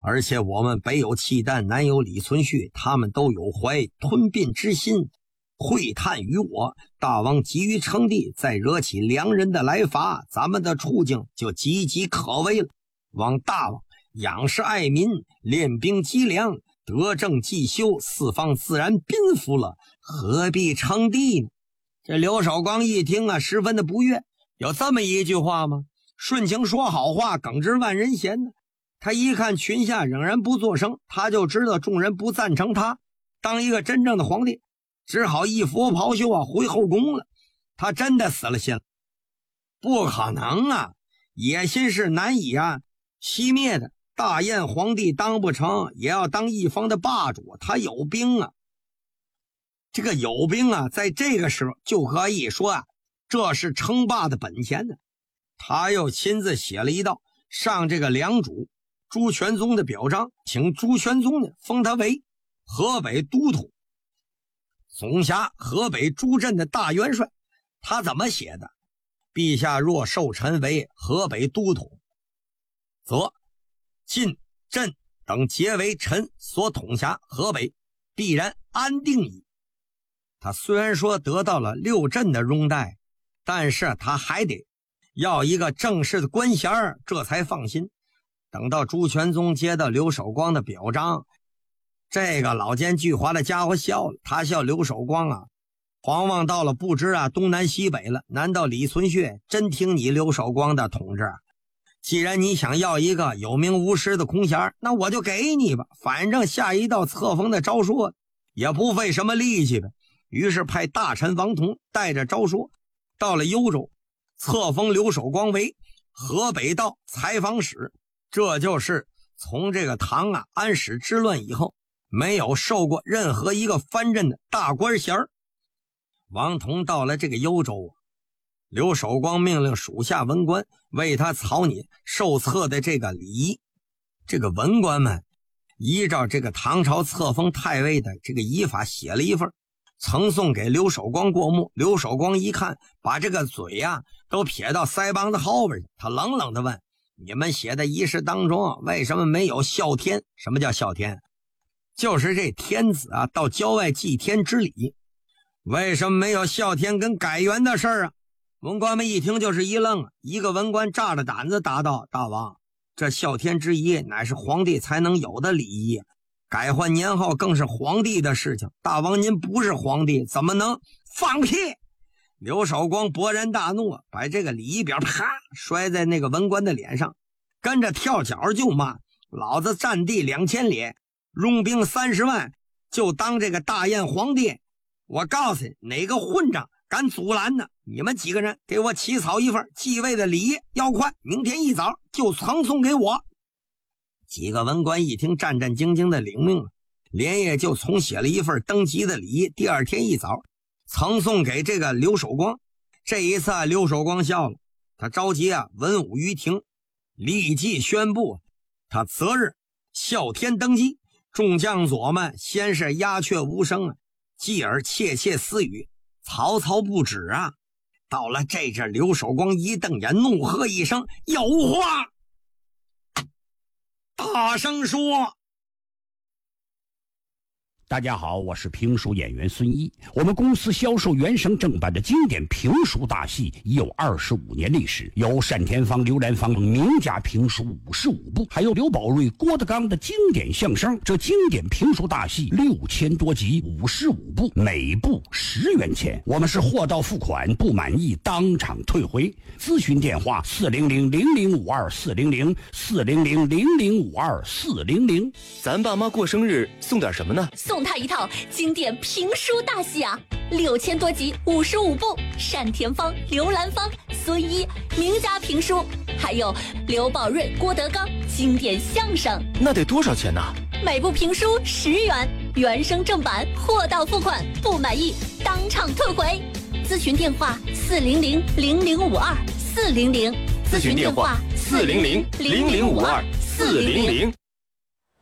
而且我们北有契丹，南有李存勖，他们都有怀吞并之心，会探于我。大王急于称帝，再惹起两人的来伐，咱们的处境就岌岌可危了。望大王仰视爱民，练兵积粮，德政继修，四方自然宾服了，何必称帝呢？这刘守光一听啊，十分的不悦。有这么一句话吗？顺情说好话，耿直万人嫌呢。他一看群下仍然不作声，他就知道众人不赞成他当一个真正的皇帝，只好一拂袍袖啊，回后宫了。他真的死了心了。不可能啊，野心是难以熄灭的。大燕皇帝当不成，也要当一方的霸主，他有兵啊。这个有兵啊，在这个时候就可以说这是称霸的本钱呢。他又亲自写了一道上这个良主朱全宗的表彰，请朱全宗呢封他为河北都统，总辖河北诸镇的大元帅。他怎么写的？陛下若授臣为河北都统，则晋、镇等皆为臣所统辖，河北必然安定矣。他虽然说得到了六镇的拥戴，但是他还得要一个正式的官衔，这才放心。等到朱全宗接到刘守光的表彰，这个老奸巨猾的家伙笑了。他笑刘守光皇王到了不知东南西北了，难道李存勖真听你刘守光的统治？既然你想要一个有名无实的空衔，那我就给你吧，反正下一道册封的诏书也不费什么力气呗。于是派大臣王同带着诏书到了幽州，册封刘守光为河北道采访使。这就是从这个唐安史之乱以后没有受过任何一个藩镇的大官衔。王同到了这个幽州，刘守光命令属下文官为他草拟受册的这个礼仪。这个文官们依照这个唐朝册封太尉的这个仪法写了一份，呈送给刘守光过目。刘守光一看，把这个嘴都撇到腮帮子后边去。他冷冷地问：你们写的仪式当中为什么没有孝天？什么叫孝天？就是这天子到郊外祭天之礼，为什么没有孝天跟改元的事儿？文官们一听就是一愣。一个文官炸着胆子答道：大王，这孝天之仪乃是皇帝才能有的礼仪，改换年号更是皇帝的事情，大王您不是皇帝，怎么能？放屁！刘守光勃然大怒，把这个礼仪表啪摔在那个文官的脸上，跟着跳脚就骂：老子占地2000里，用兵30万，就当这个大燕皇帝，我告诉你，哪个混账敢阻拦呢？你们几个人给我起草一份继位的礼仪，要快，明天一早就呈送给我。几个文官一听，战战兢兢的领命，连夜就重写了一份登基的礼仪。第二天一早呈送给这个刘守光。这一次刘守光笑了，他召集文武于庭，立即宣布他择日孝天登基。众将佐们先是鸦雀无声，继而窃窃私语，曹操不止到了这阵，刘守光一瞪眼，怒喝一声：有话大声说！ 大家好，我是评书演员孙一。我们公司销售原声正版的经典评书大戏已有25年历史，有单田芳、刘兰芳名家评书55部，还有刘宝瑞、郭德纲的经典相声。这经典评书大戏6000多集，55部，每部10元钱。我们是货到付款，不满意当场退回。咨询电话400-0052-400，400-0052-400。 咱爸妈过生日送点什么呢？ 送他一套经典评书大戏6000多集，55部，单田芳、刘兰芳、孙一名家评书，还有刘宝瑞、郭德纲经典相声。 那得多少钱呢？ 每部评书10元，原声正版，货到付款，不满意当场退回。咨询电话400-0052-400， 咨询电话400-0052-400。